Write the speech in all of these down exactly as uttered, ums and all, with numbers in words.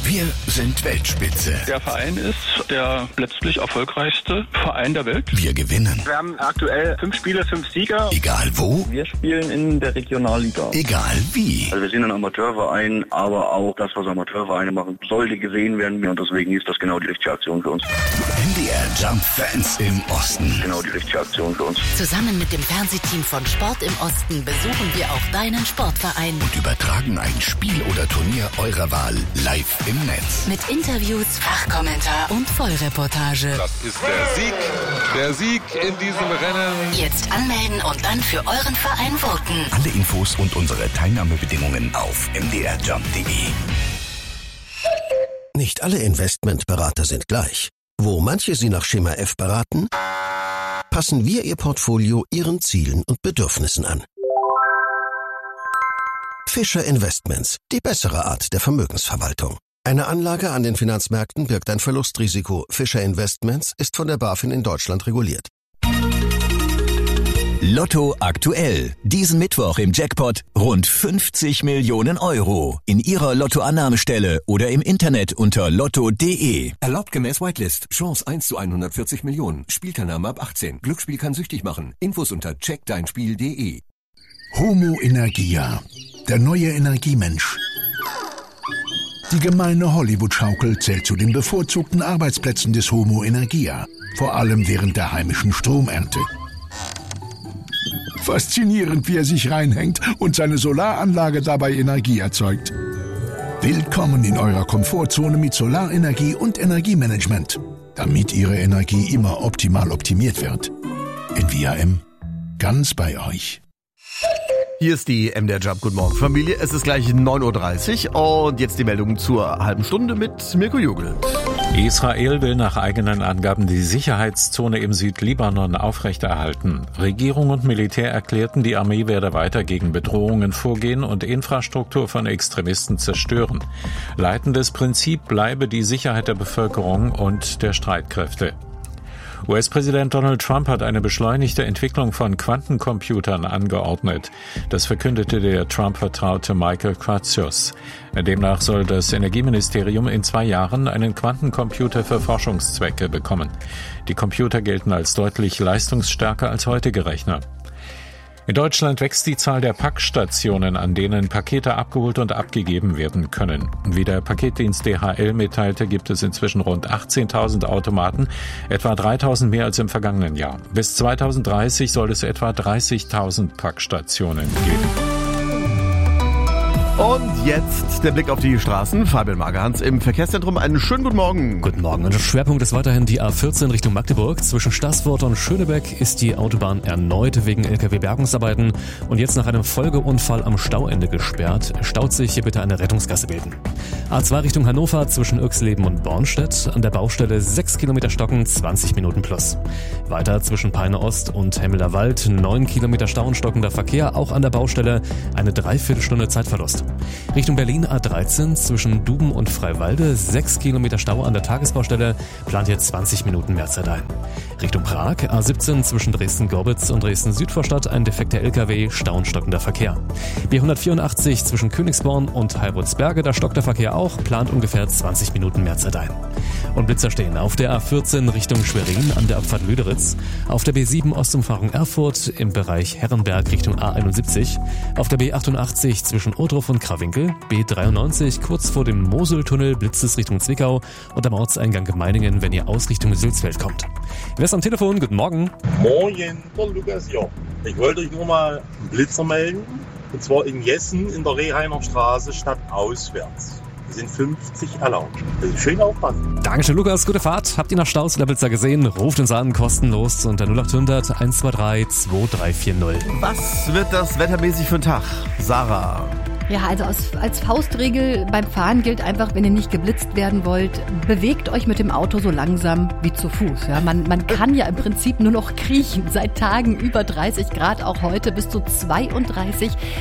Wir sind Weltspitze. Der Verein ist der letztlich erfolgreichste Verein der Welt. Wir gewinnen. Wir haben aktuell fünf Spiele, fünf Sieger. Egal wo. Wir spielen in der Regionalliga. Egal wie. Also wir sind ein Amateurverein, aber auch das, was Amateurvereine machen, sollte gesehen werden. Und deswegen ist das genau die richtige Aktion für uns. M D R Jump Fans im Osten. Genau die richtige Aktion für uns. Zusammen mit dem Fernsehteam von Sport im Osten besuchen wir auch deinen Sportverein. Und übertragen ein Spiel oder Turnier eurer Wahl live im Netz. Mit Interviews, Fachkommentar und Vollreportage. Das ist der Sieg, der Sieg in diesem Rennen. Jetzt anmelden und dann für euren Verein voten. Alle Infos und unsere Teilnahmebedingungen auf m d r jump punkt d e. Nicht alle Investmentberater sind gleich. Wo manche Sie nach Schema F beraten, passen wir Ihr Portfolio Ihren Zielen und Bedürfnissen an. Fischer Investments, die bessere Art der Vermögensverwaltung. Eine Anlage an den Finanzmärkten birgt ein Verlustrisiko. Fischer Investments ist von der BaFin in Deutschland reguliert. Lotto aktuell. Diesen Mittwoch im Jackpot rund fünfzig Millionen Euro. In Ihrer Lottoannahmestelle oder im Internet unter lotto punkt de. Erlaubt gemäß Whitelist. Chance eins zu hundertvierzig Millionen. Spielteilnahme ab achtzehn. Glücksspiel kann süchtig machen. Infos unter check dein spiel punkt de. Homo Energia. Der neue Energiemensch. Die gemeine Hollywood-Schaukel zählt zu den bevorzugten Arbeitsplätzen des Homo Energia. Vor allem während der heimischen Stromernte. Faszinierend, wie er sich reinhängt und seine Solaranlage dabei Energie erzeugt. Willkommen in eurer Komfortzone mit Solarenergie und Energiemanagement, damit Ihre Energie immer optimal optimiert wird. N V A M, ganz bei euch. Hier ist die M D R Jump. Guten Morgen, Familie. Es ist gleich neun Uhr dreißig und jetzt die Meldung zur halben Stunde mit Mirko Jugel. Israel will nach eigenen Angaben die Sicherheitszone im Südlibanon aufrechterhalten. Regierung und Militär erklärten, die Armee werde weiter gegen Bedrohungen vorgehen und Infrastruktur von Extremisten zerstören. Leitendes Prinzip bleibe die Sicherheit der Bevölkerung und der Streitkräfte. U S-Präsident Donald Trump hat eine beschleunigte Entwicklung von Quantencomputern angeordnet. Das verkündete der Trump-Vertraute Michael Kratsius. Demnach soll das Energieministerium in zwei Jahren einen Quantencomputer für Forschungszwecke bekommen. Die Computer gelten als deutlich leistungsstärker als heutige Rechner. In Deutschland wächst die Zahl der Packstationen, an denen Pakete abgeholt und abgegeben werden können. Wie der Paketdienst D H L mitteilte, gibt es inzwischen rund achtzehntausend Automaten, etwa dreitausend mehr als im vergangenen Jahr. Bis zweitausenddreißig soll es etwa dreißigtausend Packstationen geben. Und jetzt der Blick auf die Straßen. Fabian Magerhans im Verkehrszentrum. Einen schönen guten Morgen. Guten Morgen. Und der Schwerpunkt ist weiterhin die A vierzehn Richtung Magdeburg. Zwischen Staßfurt und Schönebeck ist die Autobahn erneut wegen L K W-Bergungsarbeiten und jetzt nach einem Folgeunfall am Stauende gesperrt. Staut sich, hier bitte eine Rettungsgasse bilden. A zwei Richtung Hannover zwischen Irxleben und Bornstedt. An der Baustelle sechs Kilometer Stocken, zwanzig Minuten plus. Weiter zwischen Peine Ost und Hemmeler Wald neun Kilometer Stau und stockender Verkehr. Auch an der Baustelle eine Dreiviertelstunde Zeitverlust. Richtung Berlin A dreizehn zwischen Duben und Freiwalde, sechs Kilometer Stau an der Tagesbaustelle, plant jetzt zwanzig Minuten mehr Zeit ein. Richtung Prag A siebzehn zwischen Dresden-Gorbitz und Dresden-Südvorstadt, ein defekter L K W, Stau und stockender Verkehr. B hundertvierundachtzig zwischen Königsborn und Heilbrudsberge, da stockt der Verkehr auch, plant ungefähr zwanzig Minuten mehr Zeit ein. Und Blitzer stehen auf der A vierzehn Richtung Schwerin an der Abfahrt Lüderitz, auf der B sieben Ostumfahrung Erfurt im Bereich Herrenberg Richtung A einundsiebzig, auf der B achtundachtzig zwischen Ohrdruf und Krawinkel, B dreiundneunzig kurz vor dem Moseltunnel blitzt es Richtung Zwickau und am Ortseingang Meiningen, wenn ihr aus Richtung Sülzfeld kommt. Wer ist am Telefon? Guten Morgen. Morgen, der Lukas hier. Ich wollte euch nur mal einen Blitzer melden, und zwar in Jessen in der Rehheimer Straße stadtauswärts. Es sind fünfzig erlaubt. Also schön aufpassen. Dankeschön, Lukas. Gute Fahrt. Habt ihr nach Staus oder Blitzer gesehen? Ruft uns an, kostenlos unter null achthundert eins zwei drei zwei drei vier null. Was wird das wettermäßig für ein Tag? Sarah. Ja, also als, als Faustregel beim Fahren gilt einfach, wenn ihr nicht geblitzt werden wollt, bewegt euch mit dem Auto so langsam wie zu Fuß. Ja, man, man kann ja im Prinzip nur noch kriechen. Seit Tagen über dreißig Grad, auch heute bis zu zweiunddreißig. Es gibt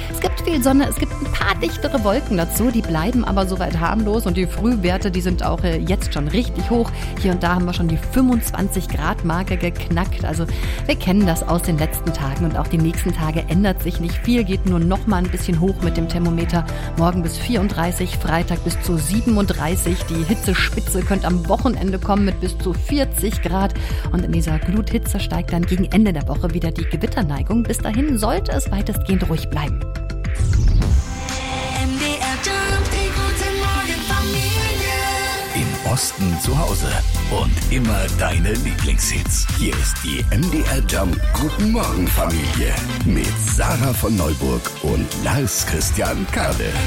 viel Sonne, es gibt ein paar dichtere Wolken dazu, die bleiben aber soweit harmlos und die Frühwerte, die sind auch jetzt schon richtig hoch. Hier und da haben wir schon die fünfundzwanzig Grad Marke geknackt. Also wir kennen das aus den letzten Tagen und auch die nächsten Tage ändert sich nicht viel, geht nur noch mal ein bisschen hoch mit dem Thermometer. Morgen bis vierunddreißig, Freitag bis zu siebenunddreißig. Die Hitzespitze könnte am Wochenende kommen mit bis zu vierzig Grad und in dieser Gluthitze steigt dann gegen Ende der Woche wieder die Gewitterneigung. Bis dahin sollte es weitestgehend ruhig bleiben. Im Osten zu Hause und immer deine Lieblingshits. Hier ist die M D R Jump Guten Morgen Familie mit Sarah von Neuburg und Lars Christian Kade.